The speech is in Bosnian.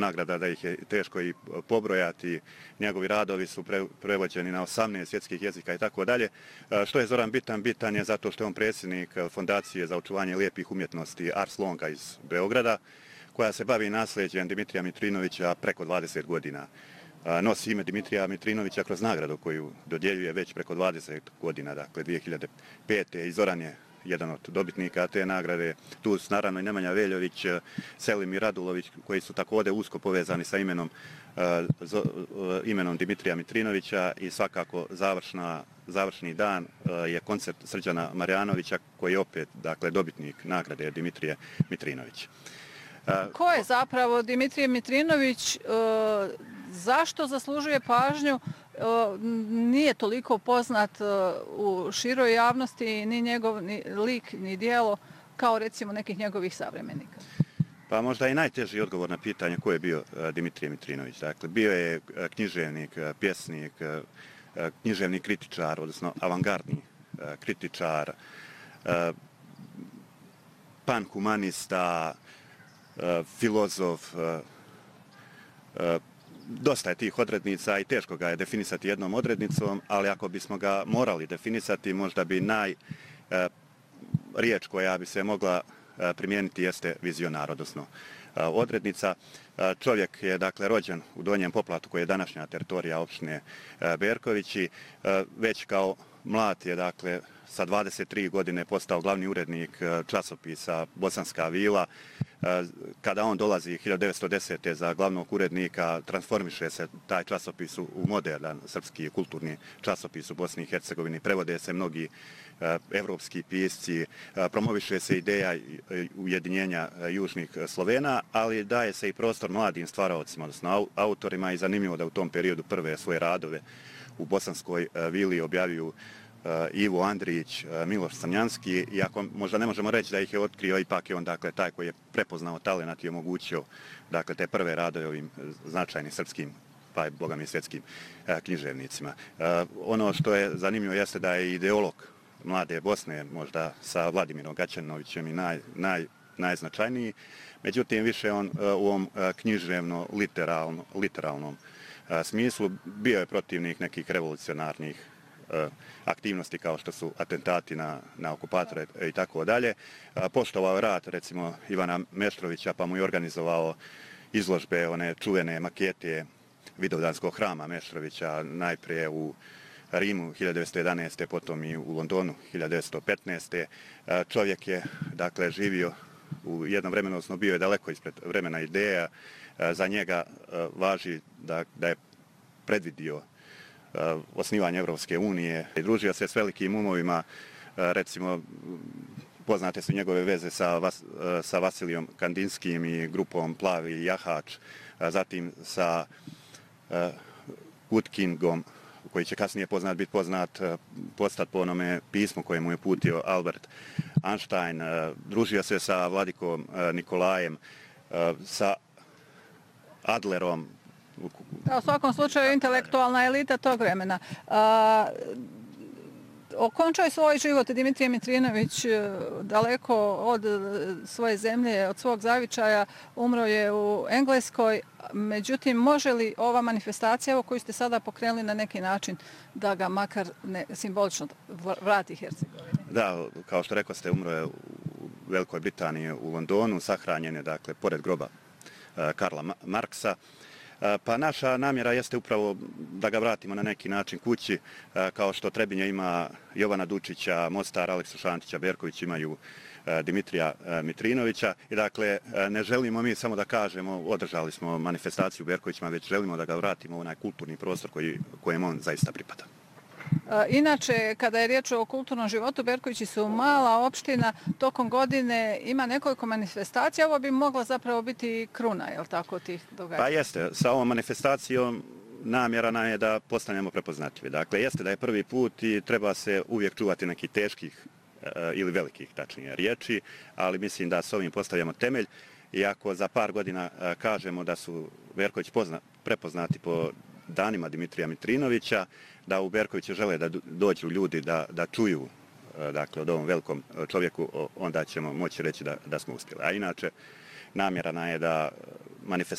nagrada da ih je teško i pobrojati. Njegovi radovi su prevođeni na 18 svjetskih jezika i tako dalje. Što je Zoran bitan? Bitan je zato što je on predsjednik Fondacije za očuvanje lijepih umjetnosti Ars Longa iz Beograda, koja se bavi nasljeđem Dimitrija Mitrinovića preko 20 godina. Nosi ime Dimitrija Mitrinovića kroz nagradu koju dodjeljuje već preko 20 godina, dakle 2005. I Zoran je jedan od dobitnika te nagrade. Tu su naravno i Nemanja Veljović, Selimir Radulović, koji su također usko povezani sa imenom Dimitrija Mitrinovića i svakako završni dan je koncert Srđana Marjanovića, koji je opet dakle, dobitnik nagrade Dimitrije Mitrinovića. Ko je zapravo Dimitrije Mitrinović? Zašto zaslužuje pažnju? Nije toliko poznat u široj javnosti ni njegov ni lik ni djelo kao recimo nekih njegovih savremenika. Pa možda i najteži odgovor na pitanje ko je bio Dimitrije Mitrinović. Dakle, bio je književnik, pjesnik, književni kritičar, odnosno avangardni kritičar, panhumanista, filozof. Dosta je tih odrednica i teško ga je definisati jednom odrednicom, ali ako bismo ga morali definisati, možda bi riječ koja bi se mogla primijeniti jeste vizionar, odnosno odrednica. Čovjek je dakle rođen u Donjem Poplatu, koji je današnja teritorija opštine Berkovići. Već kao mlad je dakle sa 23 godine postao glavni urednik časopisa Bosanska vila. Kada on dolazi 1910. za glavnog urednika, transformiše se taj časopis u moderan srpski kulturni časopis u Bosni i Hercegovini. Prevode se mnogi evropski pisci, promoviše se ideja ujedinjenja južnih Slovena, ali daje se i prostor mladim stvaraocima, odnosno autorima, i zanimljivo da u tom periodu prve svoje radove u Bosanskoj vili objavljuju Ivo Andrić, Miloš Crnjanski, iako možda ne možemo reći da ih je otkrio, ipak je on dakle, taj koji je prepoznao talenat i omogućio dakle, te prve radove ovim značajnim srpskim, pa i bogami i svjetskim književnicima. Ono što je zanimljivo jeste da je ideolog Mlade Bosne, možda sa Vladimirom Gaćanovićem i najznačajniji, međutim više on u ovom književno-literalnom smislu bio je protivnik nekih revolucionarnih aktivnosti kao što su atentati na okupatore i tako dalje. Poštovao je rad recimo Ivana Meštrovića, pa mu je organizovao izložbe, one čuvene makete Vidovdanskog hrama Meštrovića, najprije u Rimu 1911. potom i u Londonu 1915. Čovjek je dakle živio u jednom vremenu, odnosno bio je daleko ispred vremena ideja. Za njega važi da je predvidio osnivanje Evropske unije i družio se s velikim umovima, recimo poznate su njegove veze sa Vasilijom Kandinskim i grupom Plavi Jahač, zatim sa Utkingom, koji će kasnije biti postat po onome pismu koje mu je putio Albert Einstein, družio se sa Vladikom Nikolajem, sa Adlerom. U svakom slučaju intelektualna elita tog vremena. Okončao je svoj život Dimitrije Mitrinović daleko od svoje zemlje, od svog zavičaja, umro je u Engleskoj. Međutim, može li ova manifestacija koju ste sada pokrenuli na neki način da ga makar simbolično vrati Hercegovini? Da, kao što rekao ste, umro je u Velikoj Britaniji u Londonu, sahranjen je dakle pored groba Karla Marksa. Pa naša namjera jeste upravo da ga vratimo na neki način kući, kao što Trebinje ima Jovana Dučića, Mostar Aleksu Šantića, Berković imaju Dimitrija Mitrinovića. I dakle, ne želimo mi samo da kažemo održali smo manifestaciju u Berkovićima, već želimo da ga vratimo u onaj kulturni prostor kojem on zaista pripada. Inače, kada je riječ o kulturnom životu, Berkovići su mala opština, tokom godine ima nekoliko manifestacija, ovo bi mogla zapravo biti kruna, je li tako, tih događaja? Pa jeste, sa ovom manifestacijom namjera nam je da postanemo prepoznatljivi. Dakle, jeste da je prvi put i treba se uvijek čuvati nekih teških ili velikih, tačnije, riječi, ali mislim da s ovim postavljamo temelj. Iako za par godina kažemo da su Berković prepoznati po danima Dimitrija Mitrinovića, da u Berkoviću žele da dođu ljudi da čuju dakle, od ovom velikom čovjeku, onda ćemo moći reći da smo uspjeli. A inače, namjera nam je da manifestacija